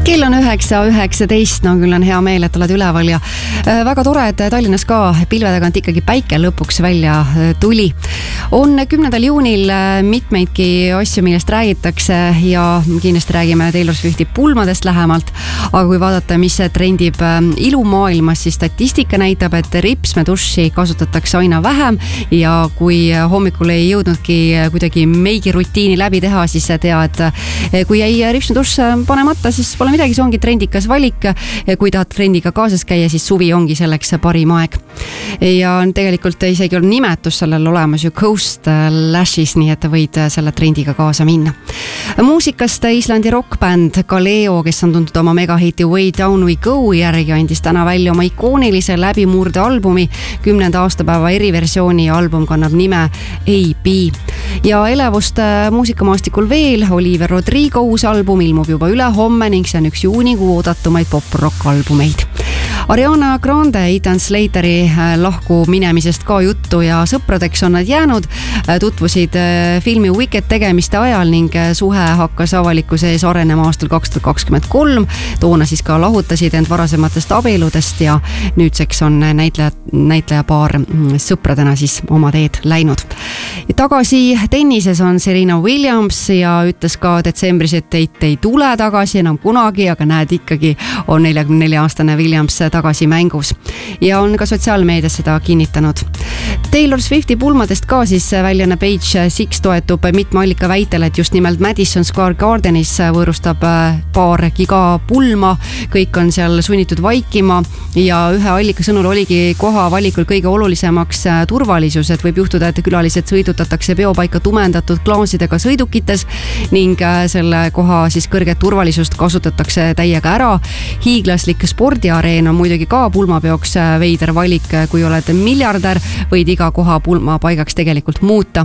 Kell on 9:19, no küll on hea meel, et oled üleval ja väga tore, et Tallinnas ka pilve tagant ikkagi päike lõpuks välja tuli. On 10. juunil mitmeidki asju, millest räägitakse ja kindlasti räägime Taylor Swifti pulmadest lähemalt, aga kui vaadata, mis trendib ilumaailmas, siis statistika näitab, et ripsmeduši kasutatakse aina vähem ja kui hommikul ei jõudnudki kuidagi meigirutiini läbi teha, siis tea, et kui jäi ripsmeduš panemata, siis pole midagi, see ongi trendikas valik. Kui tahad trendiga kaasas käia, siis suvi ongi selleks parim aeg. Ja tegelikult isegi on nimetus sellel olemas ju Coast Lashes, nii et võid selle trendiga kaasa minna. Muusikast Islandi rockbänd Kaleo, kes on tuntud oma megahiti Way Down We Go järgi, andis täna välja oma ikoonilise läbimurde albumi 10. aastapäeva eriversiooni ja album kannab nime AB. Ja elevust muusikamaastikul veel, Oliver Rodrigo uus album ilmub juba ülehomme ning see on üks juunikuu oodatumaid pop-rock albumeid. Ariana Grande, Ethan Slateri lahku minemisest ka juttu ja sõpradeks on nad jäänud, tutvusid filmi Wicked tegemiste ajal ning suhe hakkas avalikkuse ees arenema aastal 2023. Toona siis ka lahutasid end varasematest abieludest ja nüüdseks on näitlejapaar sõpradena siis oma teed läinud. Tagasi tennises on Serena Williams ja ütles ka detsembris, et ei tule tagasi enam kunagi, aga näed ikkagi on 44-aastane Williams tagasi mängus ja on ka sotsiaalmeedias seda kinnitanud. Taylor Swifti pulmadest ka siis väljaanne Page Six toetub mitme allika väitel, et just nimelt Madison Square Gardenis võõrustab paar gigapulma, kõik on seal sunnitud vaikima ja ühe allika sõnul oligi koha valikul kõige olulisemaks turvalisus, et võib juhtuda, et külalised sõidutatakse peopaika tumendatud klaasidega sõidukites ning selle koha siis kõrget turvalisust kasutatakse täiega ära. Hiiglaslik spordiareen on muidugi ka pulmapeoks veider valik, kui oled miljardär, võid iga koha pulmapaigaks tegelikult muuta.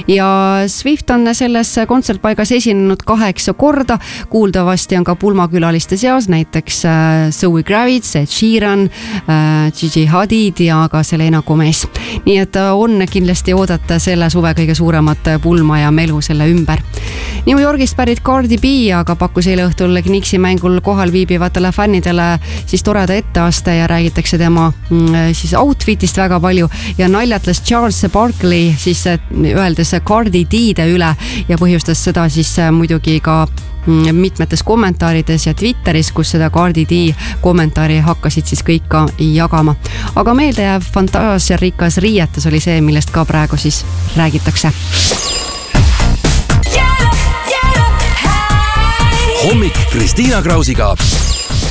Ja Swift on selles kontsertpaigas esinenud 8 korda, kuuldavasti on ka pulmakülaliste seas näiteks Zoe Kravitz, Ed Sheeran, Gigi Hadid ja ka Selena Gomez. Nii et on kindlasti oodata selle suve kõige suuremat pulma ja melu selle ümber. New Yorgist pärit Cardi B, aga pakkus eile õhtul Knicksi mängul kohal viibivatele fännidele siis toreda etteaste ja räägitakse tema siis outfitist väga palju ja naljatles Charles Barkley siis öeldes Cardi D-de üle ja põhjustas seda siis muidugi ka mitmetes kommentaarides ja Twitteris, kus seda Cardi D kommentaari hakkasid siis kõik ka jagama. Aga meeldejääv fantaasiarikas riietus oli see, millest ka praegu siis räägitakse. Hommik Kristiina Krausiga.